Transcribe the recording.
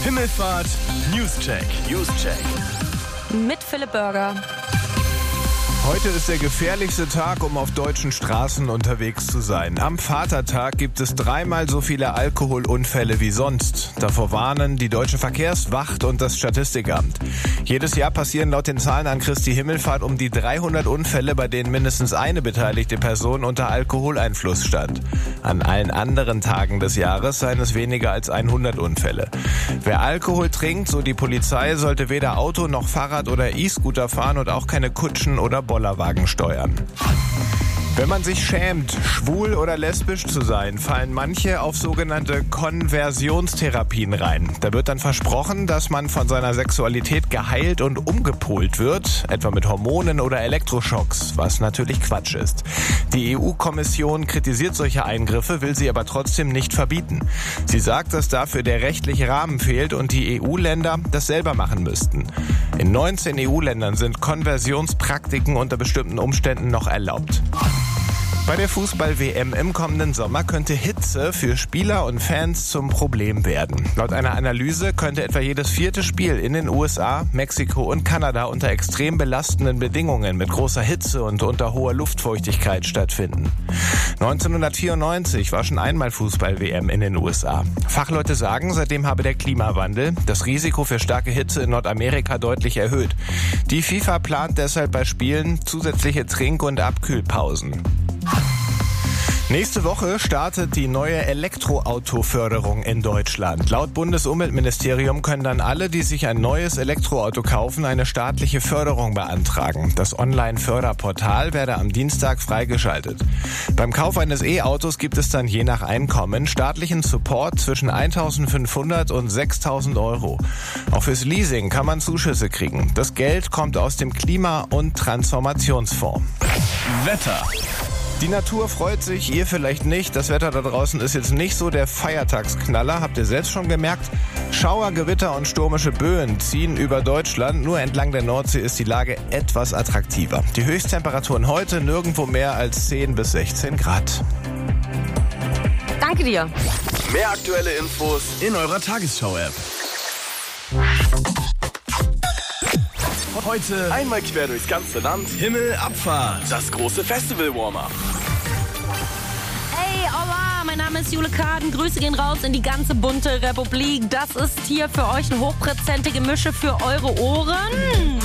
Himmelfahrt Newscheck. Mit Philipp Burger. Heute ist der gefährlichste Tag, um auf deutschen Straßen unterwegs zu sein. Am Vatertag gibt es 3-mal so viele Alkoholunfälle wie sonst. Davor warnen die Deutsche Verkehrswacht und das Statistikamt. Jedes Jahr passieren laut den Zahlen an Christi Himmelfahrt um die 300 Unfälle, bei denen mindestens eine beteiligte Person unter Alkoholeinfluss stand. An allen anderen Tagen des Jahres seien es weniger als 100 Unfälle. Wer Alkohol trinkt, so die Polizei, sollte weder Auto noch Fahrrad oder E-Scooter fahren und auch keine Kutschen oder Bollerwagen steuern. Wenn man sich schämt, schwul oder lesbisch zu sein, fallen manche auf sogenannte Konversionstherapien rein. Da wird dann versprochen, dass man von seiner Sexualität geheilt und umgepolt wird, etwa mit Hormonen oder Elektroschocks, was natürlich Quatsch ist. Die EU-Kommission kritisiert solche Eingriffe, will sie aber trotzdem nicht verbieten. Sie sagt, dass dafür der rechtliche Rahmen fehlt und die EU-Länder das selber machen müssten. In 19 EU-Ländern sind Konversionspraktiken unter bestimmten Umständen noch erlaubt. Bei der Fußball-WM im kommenden Sommer könnte Hitze für Spieler und Fans zum Problem werden. Laut einer Analyse könnte etwa jedes 4. Spiel in den USA, Mexiko und Kanada unter extrem belastenden Bedingungen mit großer Hitze und unter hoher Luftfeuchtigkeit stattfinden. 1994 war schon einmal Fußball-WM in den USA. Fachleute sagen, seitdem habe der Klimawandel das Risiko für starke Hitze in Nordamerika deutlich erhöht. Die FIFA plant deshalb bei Spielen zusätzliche Trink- und Abkühlpausen. Nächste Woche startet die neue Elektroautoförderung in Deutschland. Laut Bundesumweltministerium können dann alle, die sich ein neues Elektroauto kaufen, eine staatliche Förderung beantragen. Das Online-Förderportal werde am Dienstag freigeschaltet. Beim Kauf eines E-Autos gibt es dann je nach Einkommen staatlichen Support zwischen 1.500 und 6.000 Euro. Auch fürs Leasing kann man Zuschüsse kriegen. Das Geld kommt aus dem Klima- und Transformationsfonds. Wetter. Die Natur freut sich, ihr vielleicht nicht. Das Wetter da draußen ist jetzt nicht so der Feiertagsknaller, habt ihr selbst schon gemerkt. Schauer, Gewitter und stürmische Böen ziehen über Deutschland. Nur entlang der Nordsee ist die Lage etwas attraktiver. Die Höchsttemperaturen heute nirgendwo mehr als 10 bis 16 Grad. Danke dir. Mehr aktuelle Infos in eurer Tagesschau-App. Heute einmal quer durchs ganze Land. Himmelabfahrt. Das große Festival-Warm-Up. Hey, Aua, mein Name ist Jule Kaden. Grüße gehen raus in die ganze bunte Republik. Das ist hier für euch eine hochprozentige Mische für eure Ohren.